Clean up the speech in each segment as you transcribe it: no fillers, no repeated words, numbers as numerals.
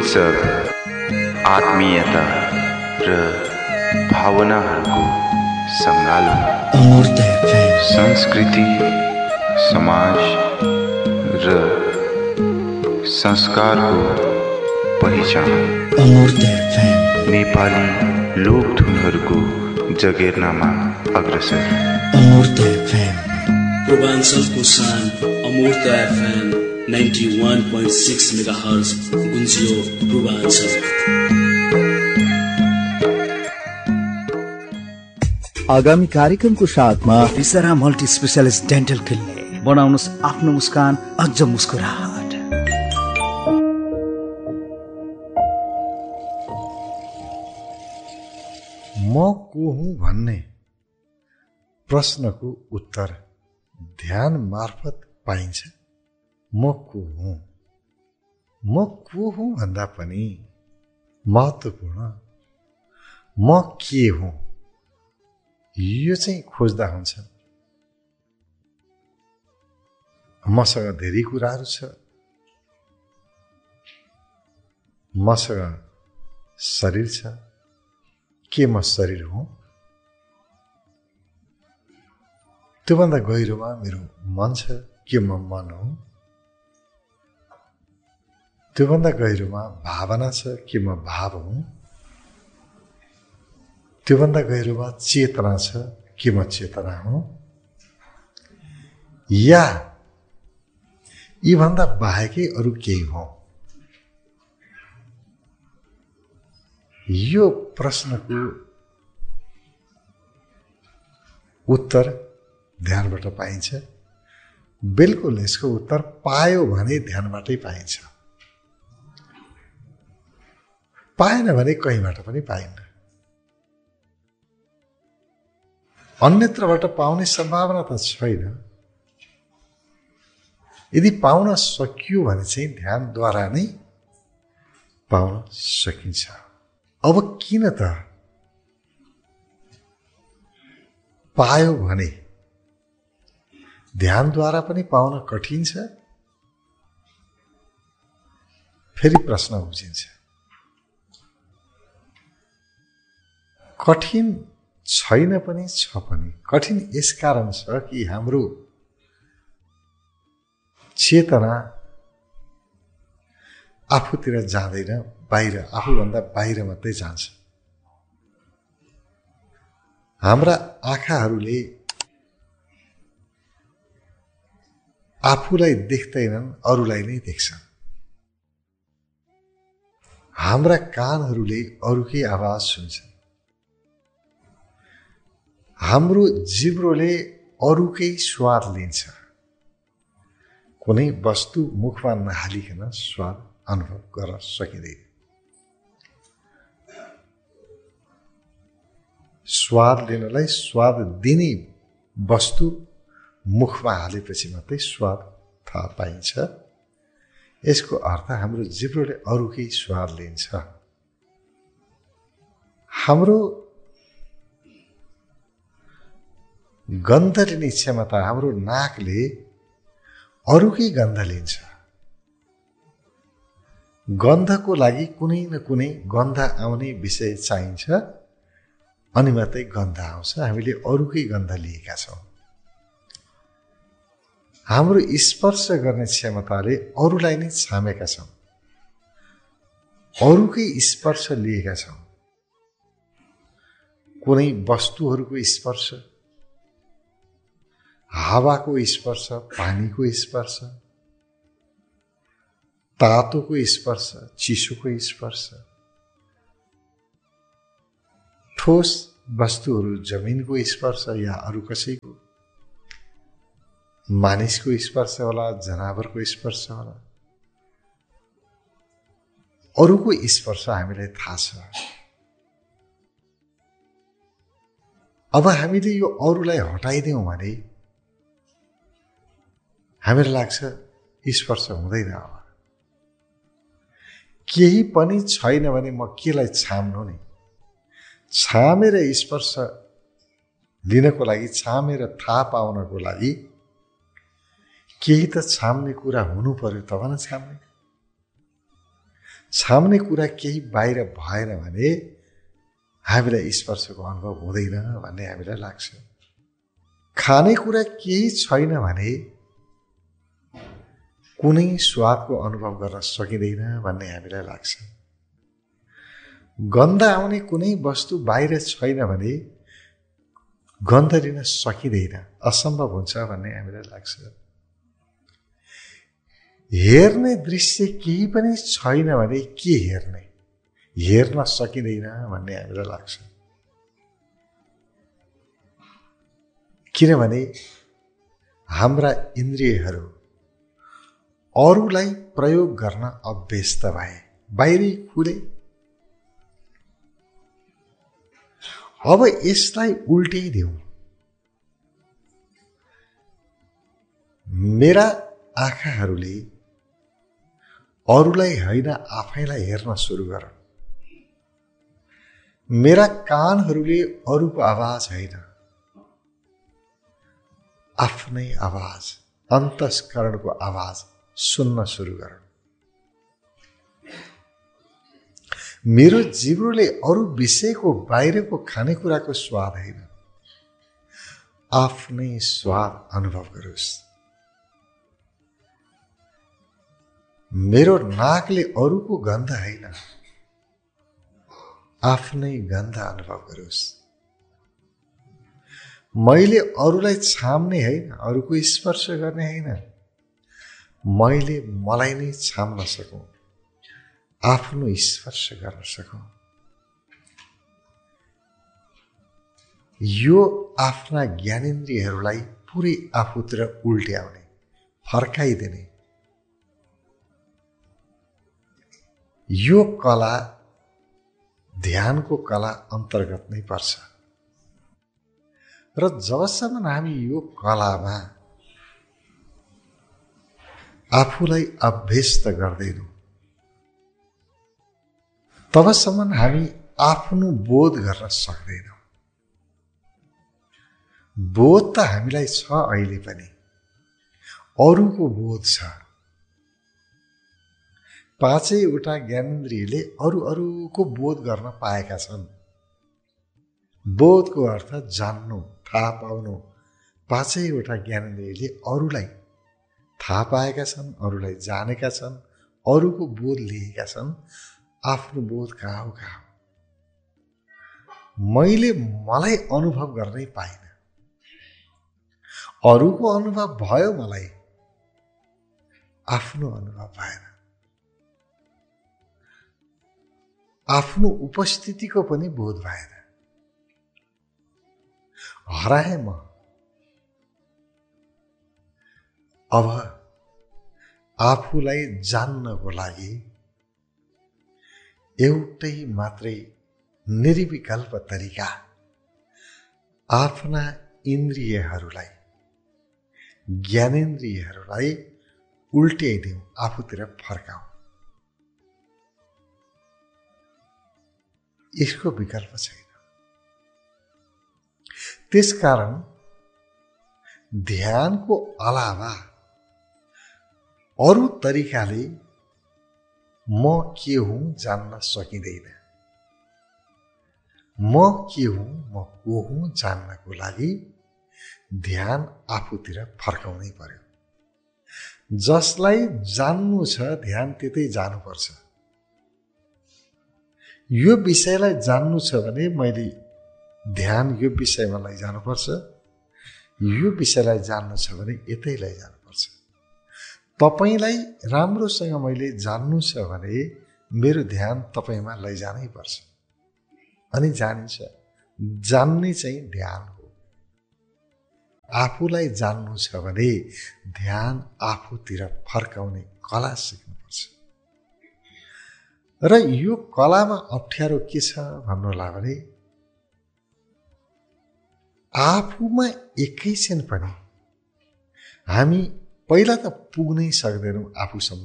उत्सव आत्मीयता र भावनाहरूको सङ्गालो। अमूर्त FM संस्कृति, समाज र संस्कारको पहिचान। अमूर्त FM नेपाली लोकधुनहरूको जगेर्नामा अग्रसर। अमूर्त FM पूर्वाञ्चलको शान अमूर्त FM 91.6 मेगाहर्ज गुन्जियो पूर्वाञ्चल। आगामी कार्यक्रमको साथमा विसरा मल्टी स्पेशलिस्ट डेन्टल क्लिनिक। बनाउनुस् आफ्नो मुस्कान अझ मुस्कुराहट। म को हुँ भन्ने प्रश्नको उत्तर ध्यान मार्फत पाइन्छ। म को हुँ, म को हुँ भन्दा पनि महत्त्वपूर्ण म के हुँ यो चाहिँ खोज्दा हुन्छ। मसँग धेरै कुराहरू छ। मसँग शरीर छ। के म शरीर हुँ? त्योभन्दा गहिरोमा मेरो मन छ। के म मन हुँ? त्योभन्दा गहिरोमा भावना छ। के म भाव हुँ? त्योभन्दा गहिरोमा चेतना छ। के म चेतना हुँ? या यीभन्दा बाहेकै अरू केही हो? यो प्रश्नको उत्तर ध्यानबाट पाइन्छ। बिल्कुल यसको उत्तर पायो भने ध्यानबाटै पाइन्छ। पाएन भने कहीँबाट पनि पाइन्न। अन्यत्रबाट पाउने सम्भावना त छैन। यदि पाउन सकियो भने चाहिँ ध्यानद्वारा नै पाउन सकिन्छ। अब किन त पायो भने ध्यानद्वारा पनि पाउन कठिन छ? फेरि प्रश्न उब्जिन्छ। कठिन छैन पनि छ पनि। कठिन यसकारण छ कि हाम्रो चेतना आफूतिर जाँदैन, बाहिर, आफूभन्दा बाहिर मात्रै जान्छ। हाम्रा आँखाहरूले आफूलाई देख्दैनन्, अरूलाई नै देख्छन्। हाम्रा कानहरूले अरूकै आवाज सुन्छन्। हाम्रो जिब्रोले अरूकै स्वाद लिन्छ। कुनै वस्तु मुखमा नहालिकन स्वाद अनुभव गर्न सकिँदैन। स्वाद लिनलाई स्वाद दिने वस्तु मुखमा हालेपछि मात्रै स्वाद थाहा पाइन्छ। यसको अर्थ हाम्रो जिब्रोले अरूकै स्वाद लिन्छ। हाम्रो गन्ध लिने क्षमता, हाम्रो नाकले अरूकै गन्ध लिन्छ। गन्धको लागि कुनै न कुनै गन्ध आउने विषय चाहिन्छ अनि मात्रै गन्ध आउँछ। हामीले अरूकै गन्ध लिएका छौँ। हाम्रो स्पर्श गर्ने क्षमताले अरूलाई नै छामेका छौँ। अरूकै स्पर्श लिएका छौँ। कुनै वस्तुहरूको स्पर्श, हावाको स्पर्श, पानीको स्पर्श, तातोको स्पर्श, चिसोको स्पर्श, ठोस वस्तुहरू, जमिनको स्पर्श या अरू कसैको, मानिसको स्पर्श होला, जनावरको स्पर्श होला, अरूको स्पर्श हामीलाई थाहा छ। अब हामीले यो अरूलाई हटाइदियौँ भने हामीलाई लाग्छ स्पर्श हुँदैन। अब केही पनि छैन भने म केलाई छाम्नु नि? छामेर स्पर्श लिनको लागि, छामेर थाहा पाउनको लागि केही त छाम्ने कुरा हुनु पर्यो, तब न छाम्ने। छाम्ने कुरा केही बाहिर भएन भने हामीलाई स्पर्शको अनुभव हुँदैन भन्ने हामीलाई लाग्छ। खाने कुरा केही छैन भने कुनै स्वादको अनुभव गर्न सकिँदैन भन्ने हामीलाई लाग्छ। गन्ध आउने कुनै वस्तु बाहिर छैन भने गन्ध लिन सकिँदैन, असम्भव हुन्छ भन्ने हामीलाई लाग्छ। हेर्ने दृश्य केही पनि छैन भने के हेर्ने, हेर्न सकिँदैन भन्ने हामीलाई लाग्छ। किनभने हाम्रा इन्द्रियहरू अरूलाई प्रयोग गर्न अभ्यस्त भए, बाहिरी खुले। अब यसलाई उल्टाइदिउँ। मेरा आँखाहरूले अरूलाई होइन आफैलाई हेर्न सुरु गर। मेरा कानहरूले अरूको आवाज होइन आफ्नै आवाज, अन्तस्करणको आवाज सुन्न सुरु गर। मेरो जिब्रोले अरू विषयको बाहिरको खानेकुराको स्वाद होइन आफ्नै स्वाद अनुभव गरोस्। मेरो नाकले अरूको गन्ध होइन आफ्नै गन्ध अनुभव गरोस्। मैले अरूलाई छाम्ने होइन, अरूको स्पर्श गर्ने होइन, मैले मलाई नै छाम्न सकौँ, आफ्नो स्पर्श गर्न सकौँ। यो आफ्ना ज्ञानेन्द्रियहरूलाई पुरै आफूतिर उल्ट्याउने, फर्काइदिने यो कला ध्यानको कला अन्तर्गत नै पर्छ। र जबसम्म हामी यो कलामा आफूलाई अभ्यस्त गर्दैनौँ तबसम्म हामी आफ्नो बोध गर्न सक्दैनौँ। बोध त हामीलाई छ अहिले पनि, अरूको बोध छ। पाँचैवटा ज्ञानेन्द्रियले अरूको बोध गर्न पाएका छन्। बोधको अर्थ जान्नु, थाहा पाउनु। पाँचैवटा ज्ञानेन्द्रियले अरूलाई थाहा पाएका छन्, अरूलाई जानेका छन्, अरूको बोध लिएका छन्। आफ्नो बोध कहाँ हो? मैले मलाई अनुभव गर्नै पाइनँ, अरूको अनुभव भयो, मलाई आफ्नो अनुभव भएन। आफ्नो उपस्थितिको पनि बोध भएन, हराए म। अब आफूलाई जान्नको लागि एउटै मात्रै निर्विकल्प तरिका आफ्ना इन्द्रियहरूलाई, ज्ञानेन्द्रियहरूलाई उल्ट्याइदिउँ, आफूतिर फर्काउँ। यसको विकल्प छैन। त्यसकारण ध्यानको अलावा अरू तरिकाले म के हुँ जान्न सकिँदैन। म के हुँ, म को हुँ जान्नको लागि ध्यान आफूतिर फर्काउनै पर्यो। जसलाई जान्नु छ ध्यान त्यतै जानुपर्छ। यो विषयलाई जान्नु छ भने मैले ध्यान यो विषयमा लैजानुपर्छ। यो विषयलाई जान्नु छ भने यतै लैजानुपर्छ। तपाईलाई राम्रोसँग मैले जान्नु छ भने मेरो ध्यान तपाईमा लैजानै पर्छ। अनि जानिन्छ। जान्ने चाहिँ ध्यान हो। आफूलाई जान्नु छ भने ध्यान आफूतिर फर्काउने कला सिक्नुपर्छ। र यो कलामा अप्ठ्यारो के छ भन्नुहोला भने आफूमा एकैछिन पनि हामी पहिला त पुग्नै सक्दैनौँ आफूसम्म।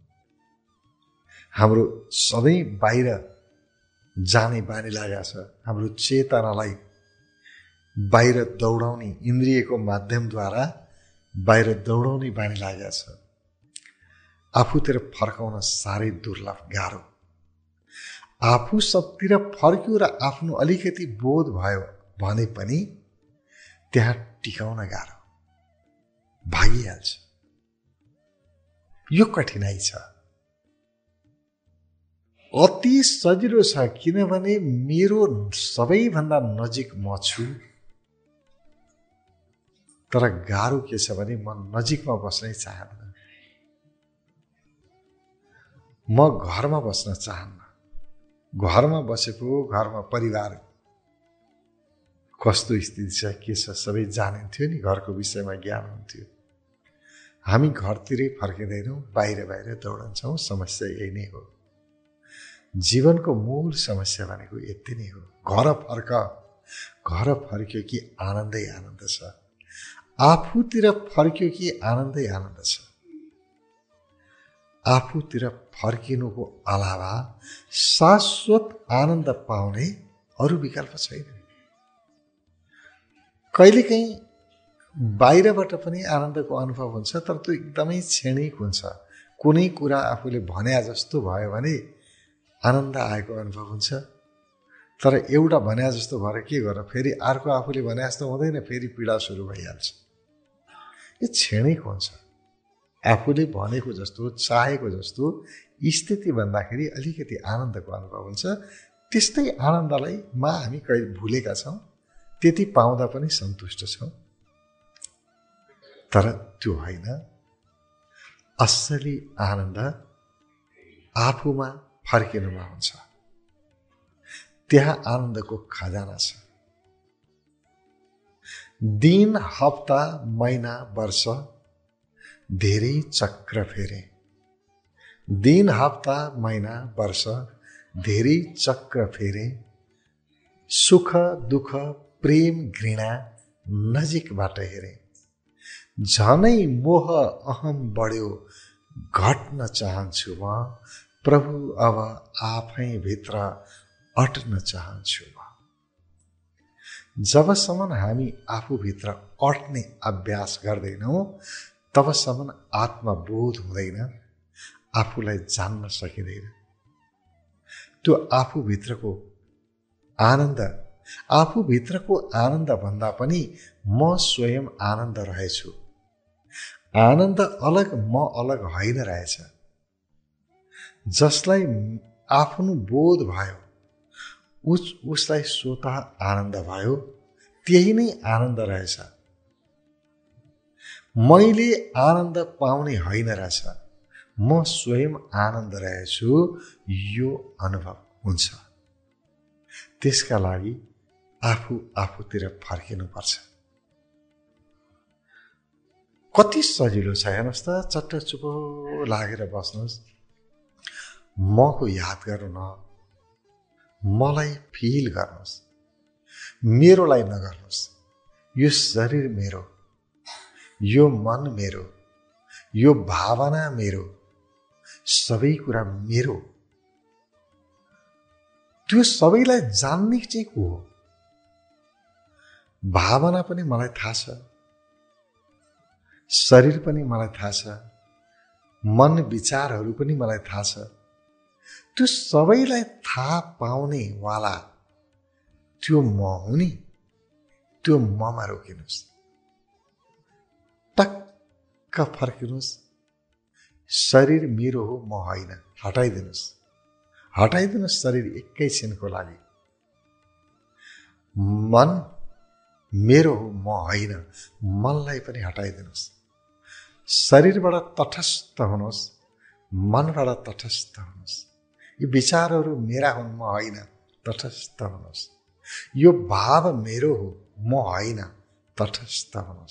हाम्रो सधैँ बाहिर जाने बानी लागेको छ। हाम्रो चेतनालाई बाहिर दौडाउने, इन्द्रियको माध्यमद्वारा बाहिर दौडाउने बानी लागेको छ। आफूतिर फर्काउन साह्रै दुर्लभ, गाह्रो। आफू सबतिर फर्क्यो र आफ्नो अलिकति बोध भयो भने पनि त्यहाँ टिकाउन गाह्रो, भागिहाल्छ। यो कठिनाइ छ। अति सजिलो छ किनभने मेरो सबैभन्दा नजिक म छु। तर गाह्रो के छ भने म नजिकमा बस्नै चाहन्न, म घरमा बस्न चाहन्न। घरमा बसेको घरमा परिवार कस्तो स्थिति छ के छ सबै जानिन्थ्यो नि, घरको विषयमा ज्ञान हुन्थ्यो। हामी घरतिरै फर्किँदैनौँ, बाहिर बाहिर दौडन्छौँ। समस्या यही नै हो। जीवनको मूल समस्या भनेको यति नै हो। घर फर्क्यो कि आनन्दै आनन्द छ, आफूतिर फर्क्यो कि आनन्दै आनन्द छ। आफूतिर फर्किनुको अलावा शाश्वत आनन्द पाउने अरू विकल्प छैन। कहिलेकाहीँ बाहिरबाट पनि आनन्दको अनुभव हुन्छ, तर त्यो एकदमै क्षणिक हुन्छ। कुनै कुरा आफूले भने जस्तो भयो भने आनन्द आएको अनुभव हुन्छ, तर एउटा भने जस्तो भएर के गर, फेरि अर्को आफूले भने जस्तो हुँदैन, फेरि पीडा सुरु भइहाल्छ। यो क्षणिक हुन्छ। आफूले भनेको जस्तो चाहेको जस्तो स्थिति भन्दाखेरि अलिकति आनन्दको अनुभव हुन्छ। त्यस्तै आनन्दलाई हामी कहिले भुलेका छौँ। त्यति पाउँदा पनि सन्तुष्ट छौँ, तर त्यो होइन। असली आनन्द आफूमा फर्किनुमा हुन्छ। त्यहाँ आनन्दको खजाना छ। दिन, हप्ता, महिना, वर्ष धेरै चक्र फेरे। दिन, हप्ता, महिना, वर्ष धेरै चक्र फेरे। सुख, दुःख, प्रेम, घृणा नजिकबाट हेरे। झनै मोह अहम बढ्यो, घट्न चाहन्छु म। प्रभु अब आफै भित्र अट्न चाहन्छु म। जबसम्म हामी आफूभित्र अट्ने अभ्यास गर्दैनौँ तबसम्म आत्मबोध हुँदैन, आफूलाई जान्न सकिँदैन। त्यो आफूभित्रको आनन्द भन्दा पनि म स्वयं आनन्द रहेछु। आनन्द अलग, म अलग होइन रहेछ। जसलाई आफ्नो बोध भयो उसलाई स्वतः आनन्द भयो, त्यही नै आनन्द रहेछ। मैले आनन्द पाउने होइन रहेछ, म स्वयं आनन्द रहेछु, यो अनुभव हुन्छ। त्यसका लागि आफूतिर फर्किनुपर्छ। कति सजिलो छ हेर्नुहोस् त। चट्ट चुपो लागेर बस्नुहोस्, मको याद गर्नु न, मलाई फिल गर्नुहोस्, मेरोलाई नगर्नुहोस्। यो शरीर मेरो, यो मन मेरो, यो भावना मेरो, सबै कुरा मेरो। त्यो सबैलाई जान्ने चाहिँ को हो? भावना पनि मलाई थाहा छ, शरीर पनि मलाई थाहा छ, मन विचारहरू पनि मलाई थाहा छ। त्यो सबैलाई थाहा पाउने वाला त्यो म हुँ नि, त्यो ममा रोकिनुहोस्, टक्क फर्किनुहोस्। शरीर मेरो हो, म होइन। हटाइदिनुहोस् शरीर एकैछिनको लागि। मन मेरो हो, म होइन, मनलाई पनि हटाइदिनुहोस्। शरीरबाट तटस्थ हुनुहोस्, मनबाट तटस्थ हुनुहोस्। यी विचारहरू मेरा हुन्, म होइन, तटस्थ हुनुहोस्। यो भाव मेरो हो, म होइन, तटस्थ हुनुहोस्।